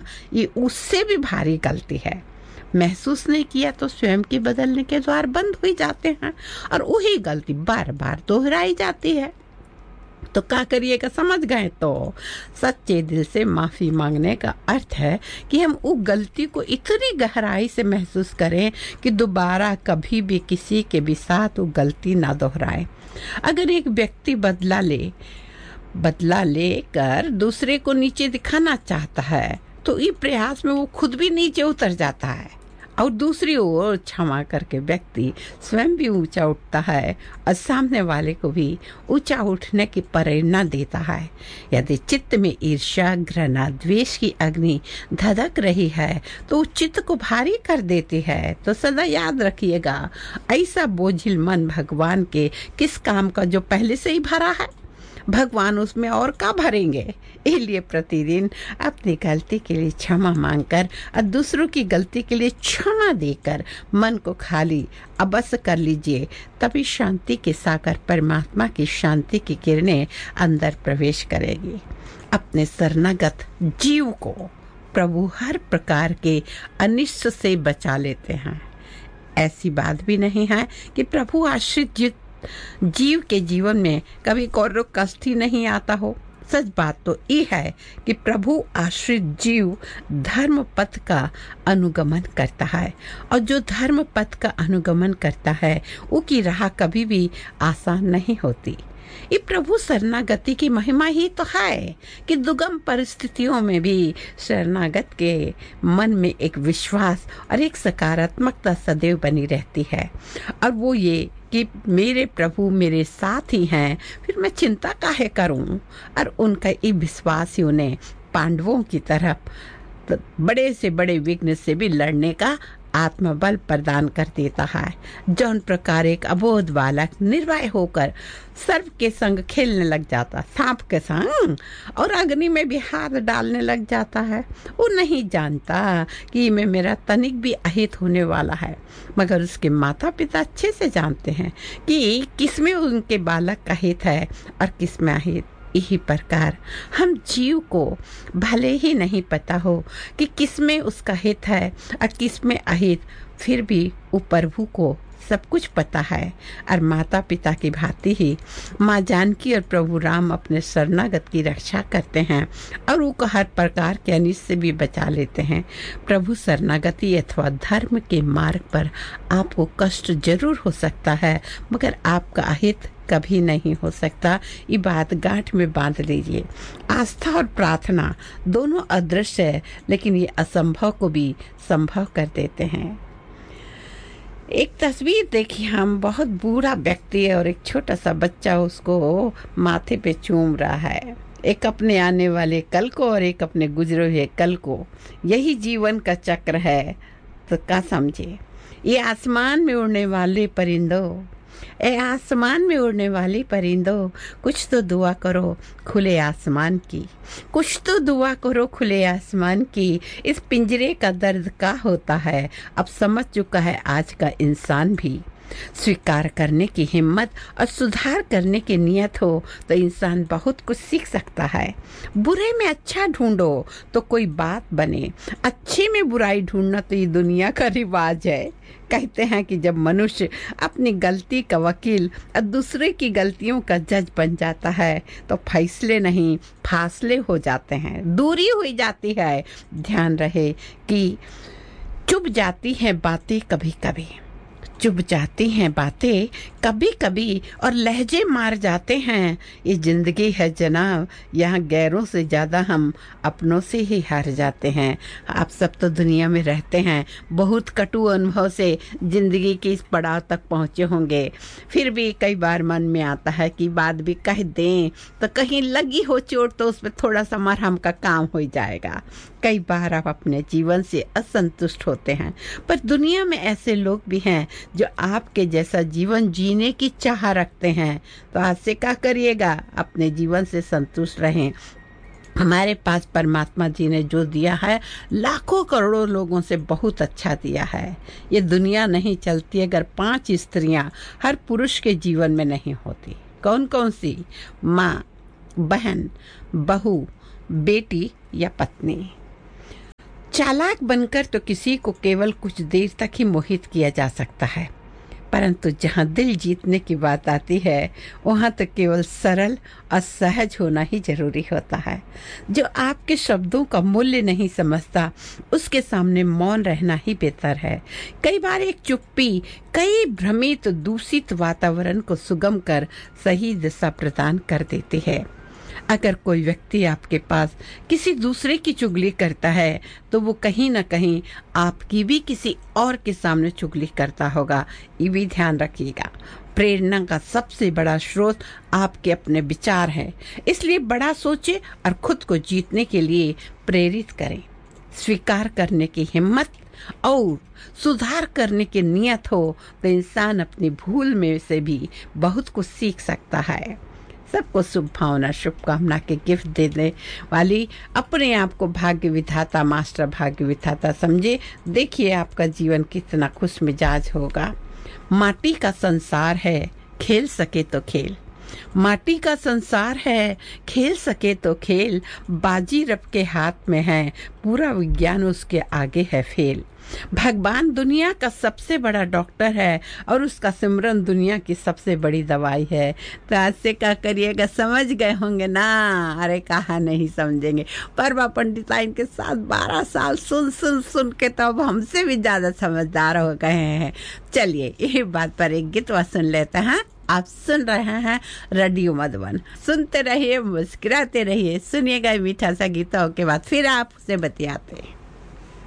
ये उससे भी भारी गलती है। महसूस नहीं किया तो स्वयं के बदलने के द्वार बंद हो जाते हैं और वही गलती बार बार दोहराई जाती है। तो क्या करिएगा, समझ गए? तो सच्चे दिल से माफ़ी मांगने का अर्थ है कि हम उस गलती को इतनी गहराई से महसूस करें कि दोबारा कभी भी किसी के भी साथ वो गलती ना दोहराए। अगर एक व्यक्ति बदला लेकर दूसरे को नीचे दिखाना चाहता है तो इस प्रयास में वो खुद भी नीचे उतर जाता है और दूसरी ओर क्षमा करके व्यक्ति स्वयं भी ऊंचा उठता है और सामने वाले को भी ऊंचा उठने की प्रेरणा देता है। यदि चित्त में ईर्ष्या, घृणा, द्वेष की अग्नि धधक रही है तो उस चित्त को भारी कर देती है। तो सदा याद रखिएगा, ऐसा बोझिल मन भगवान के किस काम का जो पहले से ही भरा है। भगवान उसमें और क्या भरेंगे? इसलिए प्रतिदिन अपनी गलती के लिए क्षमा मांगकर और दूसरों की गलती के लिए क्षमा देकर मन को खाली अवश्य कर लीजिए, तभी शांति के सागर परमात्मा की शांति की किरणें अंदर प्रवेश करेगी। अपने शरणागत जीव को प्रभु हर प्रकार के अनिष्ट से बचा लेते हैं। ऐसी बात भी नहीं है कि प्रभु आश्रित जीव के जीवन में कभी कोई कष्ट ही नहीं आता हो। सच बात तो ये है कि प्रभु आश्रित जीव धर्म पथ का अनुगमन करता है और जो धर्म पथ का अनुगमन करता है उसकी राह कभी भी आसान नहीं होती। ये प्रभु शरणागति की महिमा ही तो है कि दुर्गम परिस्थितियों में भी शरणागत के मन में एक विश्वास और एक सकारात्मकता सदैव बनी रहती है और वो ये कि मेरे प्रभु मेरे साथ ही हैं, फिर मैं चिंता काहे करूं। और उनका ये विश्वास ही उन्हें पांडवों की तरफ बड़े से बड़े विघ्न से भी लड़ने का आत्मबल प्रदान कर देता है। जौन प्रकार एक अबोध बालक निर्भय होकर सर्प के संग खेलने लग जाता, सांप के संग, और अग्नि में भी हाथ डालने लग जाता है। वो नहीं जानता कि में मेरा तनिक भी अहित होने वाला है, मगर उसके माता पिता अच्छे से जानते हैं कि किसमें उनके बालक का हित है और किसमें अहित। यही प्रकार हम जीव को भले ही नहीं पता हो कि किसमें उसका हित है और किसमें अहित, फिर भी वो प्रभु को सब कुछ पता है। और माता पिता की भांति ही माँ जानकी और प्रभु राम अपने शरणागत की रक्षा करते हैं और उनको हर प्रकार के अनिष्ट से भी बचा लेते हैं। प्रभु शरणागति अथवा धर्म के मार्ग पर आपको कष्ट जरूर हो सकता है, मगर आपका अहित कभी नहीं हो सकता। ये बात गांठ में बांध लीजिए। आस्था और प्रार्थना दोनों अदृश्य है, लेकिन ये असंभव को भी संभव कर देते हैं। एक तस्वीर देखिए, हम बहुत बूढ़ा व्यक्ति है और एक छोटा सा बच्चा उसको माथे पे चूम रहा है। एक अपने आने वाले कल को और एक अपने गुजरे हुए कल को। यही जीवन का चक्र है। तो क्या समझे? ये आसमान में उड़ने वाले परिंदों, आसमान में उड़ने वाली परिंदों, कुछ तो दुआ करो खुले आसमान की, कुछ तो दुआ करो खुले आसमान की। इस पिंजरे का दर्द क्या होता है अब समझ चुका है आज का इंसान भी। स्वीकार करने की हिम्मत और सुधार करने की नियत हो तो इंसान बहुत कुछ सीख सकता है। बुरे में अच्छा ढूंढो तो कोई बात बने, अच्छे में बुराई ढूंढना तो ये दुनिया का रिवाज है। कहते हैं कि जब मनुष्य अपनी गलती का वकील और दूसरे की गलतियों का जज बन जाता है तो फैसले नहीं फासले हो जाते हैं, दूरी हो जाती है। ध्यान रहे कि चुप जाती हैं बातें कभी कभी, चुप जाती हैं बातें कभी कभी और लहजे मार जाते हैं। ये जिंदगी है जनाब, यहाँ गैरों से ज़्यादा हम अपनों से ही हार जाते हैं। आप सब तो दुनिया में रहते हैं, बहुत कटु अनुभव से जिंदगी के इस पड़ाव तक पहुँचे होंगे। फिर भी कई बार मन में आता है कि बात भी कह दें तो कहीं लगी हो चोट तो उसमें थोड़ा सा मरहम का काम हो जाएगा। कई बार आप अपने जीवन से असंतुष्ट होते हैं, पर दुनिया में ऐसे लोग भी हैं जो आपके जैसा जीवन जीने की चाह रखते हैं। तो आज से क्या करिएगा, अपने जीवन से संतुष्ट रहें। हमारे पास परमात्मा जी ने जो दिया है लाखों करोड़ों लोगों से बहुत अच्छा दिया है। ये दुनिया नहीं चलती अगर 5 स्त्रियां हर पुरुष के जीवन में नहीं होती। कौन कौन सी? माँ, बहन, बहू, बेटी या पत्नी। चालाक बनकर तो किसी को केवल कुछ देर तक ही मोहित किया जा सकता है, परंतु जहाँ दिल जीतने की बात आती है वहाँ तो केवल सरल और सहज होना ही जरूरी होता है। जो आपके शब्दों का मूल्य नहीं समझता उसके सामने मौन रहना ही बेहतर है। कई बार एक चुप्पी कई भ्रमित दूषित वातावरण को सुगम कर सही दिशा प्रदान कर देती है। अगर कोई व्यक्ति आपके पास किसी दूसरे की चुगली करता है तो वो कहीं ना कहीं आपकी भी किसी और के सामने चुगली करता होगा, ये भी ध्यान रखिएगा। प्रेरणा का सबसे बड़ा स्रोत आपके अपने विचार हैं, इसलिए बड़ा सोचें और खुद को जीतने के लिए प्रेरित करें। स्वीकार करने की हिम्मत और सुधार करने की नियत हो तो इंसान अपनी भूल में से भी बहुत कुछ सीख सकता है। सबको शुभ भावना शुभकामना के गिफ्ट देने वाली अपने आप को भाग्य विधाता मास्टर भाग्य विधाता समझे। देखिए आपका जीवन कितना खुश मिजाज होगा। माटी का संसार है, खेल सके तो खेल। माटी का संसार है, खेल सके तो खेल। बाजी रब के हाथ में है, पूरा विज्ञान उसके आगे है फेल। भगवान दुनिया का सबसे बड़ा डॉक्टर है और उसका सिमरन दुनिया की सबसे बड़ी दवाई है। तो आज से क्या करिएगा, समझ गए होंगे ना? अरे कहा नहीं समझेंगे। परवा पंडिताइन के साथ 12 साल सुन सुन सुन के तो अब हमसे भी ज्यादा समझदार हो गए हैं। चलिए ये बात पर एक गीत सुन लेते हैं। आप सुन रहे हैं रेडियो मधुबन। सुनते रहिए, मुस्कुराते रहिए। सुनिएगा मीठा सा गीतों के बाद फिर आपसे बतियाते हैं।